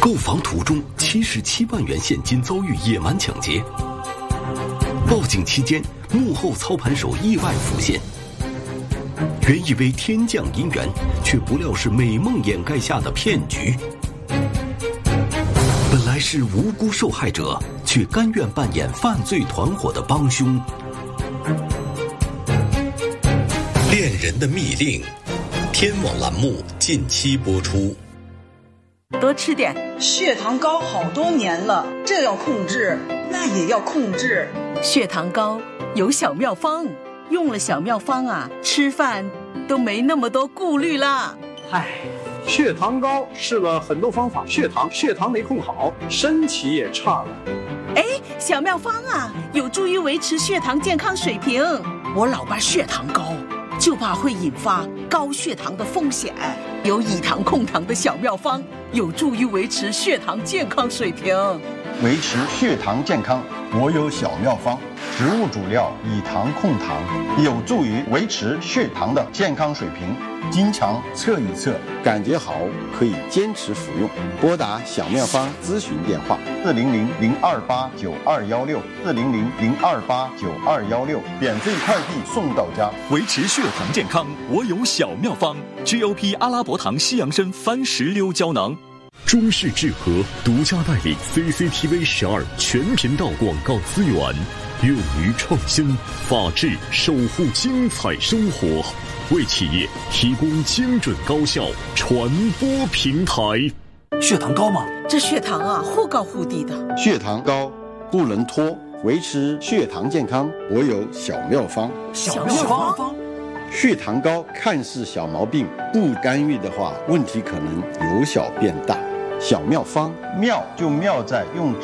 购房途中77万元现金遭遇野蛮抢劫，报警期间幕后操盘手意外浮现，原以为天降姻缘，却不料是美梦掩盖下的骗局。本来是无辜受害者，却甘愿扮演犯罪团伙的帮凶。恋人的密令，天网栏目近期播出。 多吃点。 血糖高好多年了，这要控制，那也要控制。 血糖高有小妙方，用了小妙方啊，吃饭都没那么多顾虑啦。 血糖高试了很多方法，血糖没控好，身体也差了。 小妙方啊，有助于维持血糖健康水平。我老爸血糖高，就怕会引发高血糖的风险。有以糖控糖的小妙方，有助于维持血糖健康水平。 维持血糖健康，我有小妙方。植物主料以糖控糖，有助于维持血糖的健康水平。经常测一测，感觉好可以坚持服用。拨打小妙方咨询电话400-028-9216，400-028-9216，免费快递送到家。 维持血糖健康，我有小妙方 ，GOP 阿拉伯糖西洋参番石榴胶囊。 中视智和独家代理 CCTV 12全频道广告资源，勇于创新，法治守护精彩生活，为企业提供精准高效传播平台。 血糖高吗？ 这血糖啊，忽高忽低的。 血糖高不能拖，维持血糖健康，我有小妙方。 小妙方。 血糖高看似小毛病，不干预的话，问题可能由小变大。小妙方，妙就妙在用